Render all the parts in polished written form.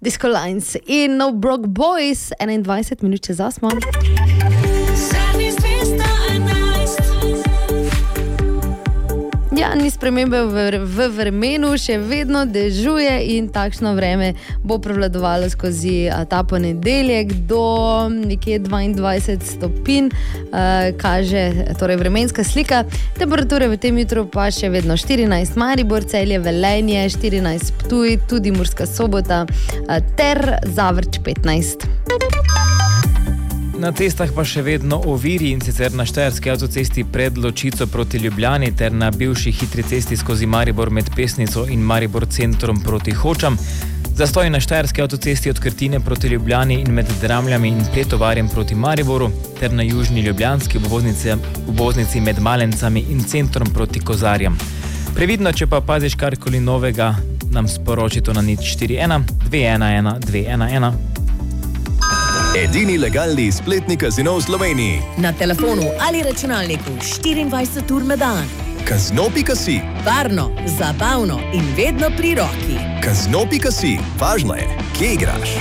Disco Lines in No Broke Boys, 21 minut čez 8. Ja, ni spremembe v vremenu, še vedno dežuje in takšno vreme bo prevladovalo skozi ta ponedeljek do nekje 22 stopinj, kaže torej vremenska slika. Temperature v tem jutru pa še vedno 14 Maribor, Celje, Velenje, 14 Ptuj, tudi Murska Sobota ter Zavrč 15. Na cestah pa še vedno oviri, in sicer na Štajerski avtocesti pred Ločico proti Ljubljani ter na bivši hitri cesti skozi Maribor med Pesnico in Maribor centrom proti Hočam. Zastoj na Štajerski avtocesti od Krtine proti Ljubljani in med Dramljami in Pletovarjem proti Mariboru ter na južni ljubljanski obvoznici med Malencami in centrom proti Kozarjem. Previdno, če pa paziš karkoli novega, nam sporoči to na 041 211 211. Edini legalni spletni kazino v Sloveniji. Na telefonu ali računalniku 24 ur na dan. Kazino.si. Varno, zabavno in vedno pri roki. Kazino.si. Važno je, kje igraš.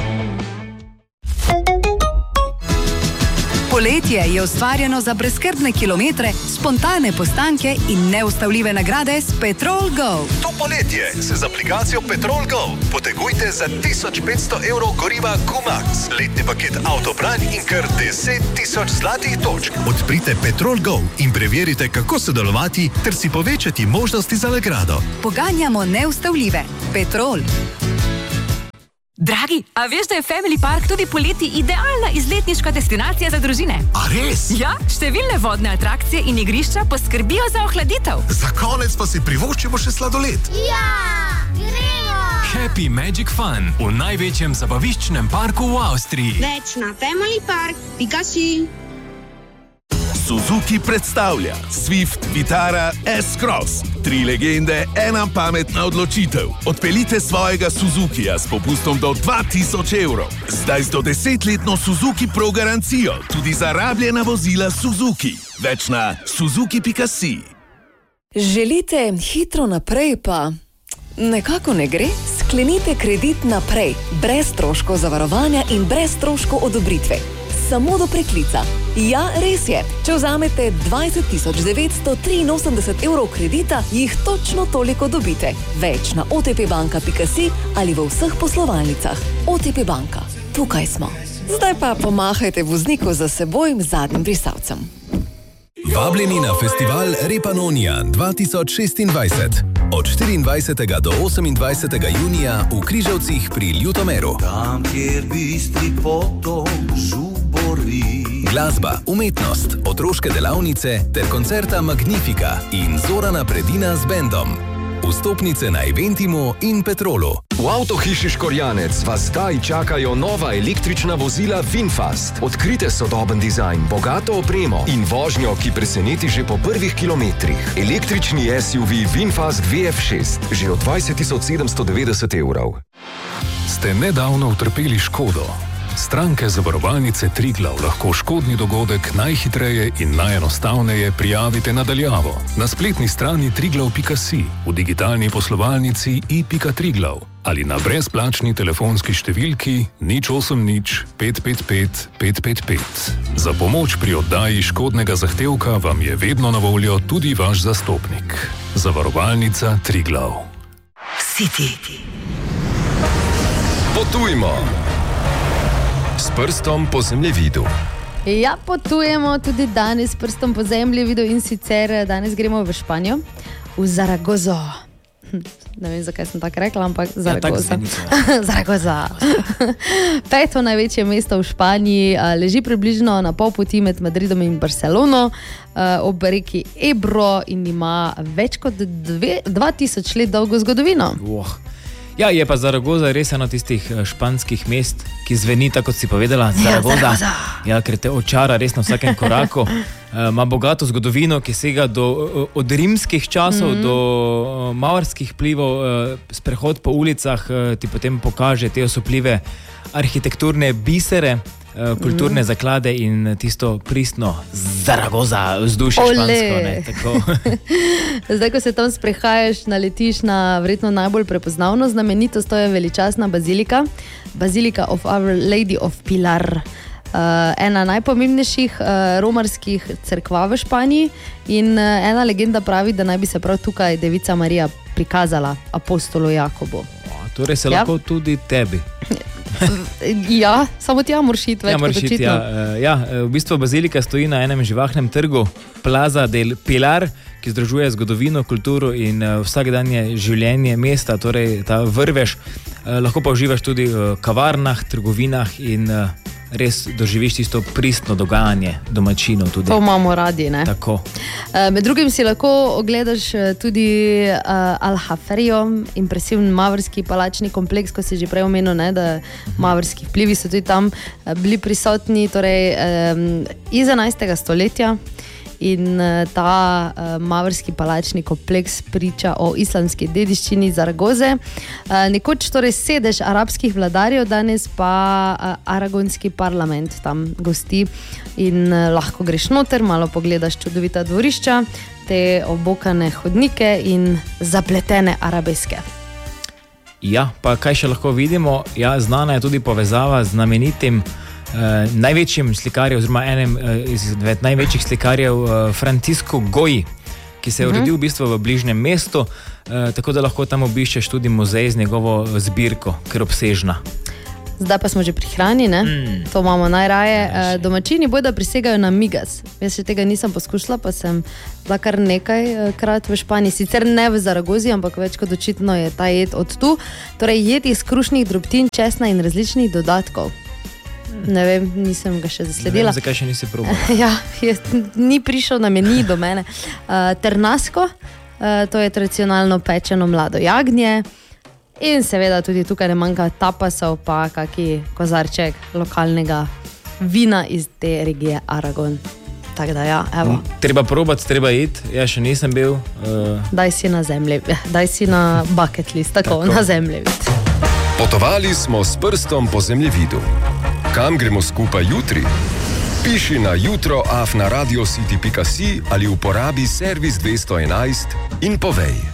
Poletje je ustvarjeno za brezskrbne kilometre, spontane postanke in neustavljive nagrade s Petrol Go. To poletje se z aplikacijo Petrol Go potegujte za 1500 evrov goriva Q-Max, letni paket avtobranj in kar 10.000 zlatih točk. Odprite Petrol Go in preverite, kako sodelovati ter si povečati možnosti za nagrado. Poganjamo neustavljive. Petrol. Dragi, a veš, da je Family Park tudi poleti idealna izletniška destinacija za družine? A res? Ja, številne vodne atrakcije in igrišča poskrbijo za ohladitev. Za konec pa si privoščimo še sladoled. Ja, gremo! Happy Magic Fun v največjem zabaviščnem parku v Avstriji. Več na familypark.si. Suzuki predstavlja Swift Vitara S-Cross. 3 legende, ena pametna odločitev. Odpeljite svojega Suzukija s popustom do 2000 evrov. Zdaj z do 10-letno Suzuki Pro garancijo, tudi za rabljena vozila Suzuki. Več na suzuki.si. Želite hitro naprej, pa nekako ne gre? Sklenite kredit naprej, brez stroškov zavarovanja in brez stroškov odobritve. Samo do preklica. Ja, res je. Če vzamete 20.983 evrov kredita, jih točno toliko dobite. Več na otpbanka.si ali v vseh poslovalnicah. OTP Banka. Tukaj smo. Zdaj pa pomahajte vozniku za seboj zadnjim brisalcem. Vabljeni na festival Repanonija 2026. Od 24. do 28. junija v Križevcih pri Ljutomeru. Tam, kjer bistri potom žubori. Glasba, umetnost, otroške delavnice ter koncerta Magnifica in Zorana Predina z bendom. Vstopnice na Eventimu in Petrolu. V avtohiši Škorjanec vas zdaj čakajo nova električna vozila VinFast. Odkrite sodoben dizajn, bogato opremo in vožnjo, ki preseneti že po prvih kilometrih. Električni SUV VinFast VF6, že od 20.790 evrov. Ste nedavno utrpeli škodo? Stranke zavarovalnice Triglav lahko škodni dogodek najhitreje in najenostavneje prijavite nadaljavo na spletni strani triglav.si, v digitalni poslovalnici i.triglav ali na brezplačni telefonski številki 080 555 555. Za pomoč pri oddaji škodnega zahtevka vam je vedno na voljo tudi vaš zastopnik. Zavarovalnica Triglav. City. Potujmo s prstom po zemljevidu. Ja, potujemo tudi danes s prstom po zemljevidu in sicer danes gremo v Španijo, v Zaragozo. Ne vem, zakaj sem tako rekla, ampak Zaragoza. Zaragoza. 5. največje mesto v Španiji, leži približno na pol poti med Madridom in Barcelono, ob reki Ebro in ima več kot 2000 let dolgo zgodovino. Ja, je pa Zaragoza res eno tistih španskih mest, ki zveni tako, kot si povedala, Zaragoza. Ja, ker te očara res na vsakem koraku. Ima bogato zgodovino, ki sega od rimskih časov do maorskih vplivov. Sprehod po ulicah ti potem pokaže te osupljive arhitekturne bisere, kulturne zaklade in tisto pristno Zaragoza vzdušje špansko. Ne, tako. Zdaj, ko se tam sprehajaš, naletiš na verjetno najbolj prepoznavno znamenitost, to je veličastna bazilika, Basilica of Our Lady of Pilar. Ena najpomembnejših romarskih cerkva v Španiji in ena legenda pravi, da naj bi se prav tukaj Devica Marija prikazala apostolu Jakobu. Torej se lahko tudi tebi. Ja, samo ti moraš iti več kot očitno. V bistvu bazilika stoji na enem živahnem trgu Plaza del Pilar, ki združuje zgodovino, kulturo in vsakdanje življenje mesta, torej ta vrvež. Lahko pa uživaš tudi v kavarnah, trgovinah in res doživiš tisto pristno dogajanje domačinov tudi. To imamo radi, ne? Tako. Med drugim si lahko ogledaš tudi Aljaferio, impresivni mavrski palačni kompleks, ko si že prej omenil, ne, da mavrski vplivi so tudi tam bili prisotni, torej iz 11. stoletja. In ta mavrski palačni kompleks priča o islamski dediščini Zaragoze. Nekoč torej sedež arabskih vladarjev, danes pa aragonski parlament tam gosti in lahko greš noter, malo pogledaš čudovita dvorišča, te obokane hodnike in zapletene arabeske. Ja, pa kaj še lahko vidimo? Ja, znana je tudi povezava z znamenitim največjim slikarjem, oziroma enem izmed največjih slikarjev Francisco Goyi, ki se je uredil v bistvu v bližnjem mestu, tako da lahko tam obiščeš tudi muzej z njegovo zbirko, ker obsežna. Zdaj pa smo že pri hrani, ne? To imamo najraje. Domačini bojda prisegajo na migas. Jaz še tega nisem poskušala, pa sem bila kar nekaj krat v Španiji. Sicer ne v Zaragozi, ampak več kot očitno je ta jed od tu. Torej jed iz krušnih drobtin, česna in različnih dodatkov. Ne vem, nisem ga še zasledila. Ne vem, zakaj še nisi probala. Ja, ni prišel na meni do mene. Ternasko, to je tradicionalno pečeno mlado jagnje in seveda tudi tukaj ne manjka tapasov, pa kaki kozarček lokalnega vina iz te regije Aragon. Tako da ja, evo. Treba probati, treba iti, ja še nisem bil. Daj si na zemljevid, daj si na bucket list, tako. Na zemljevid. Potovali smo s prstom po zemljevidu. Kam gremo skupaj jutri? Piši na jutro@radiocity.si ali uporabi servis 211 in povej.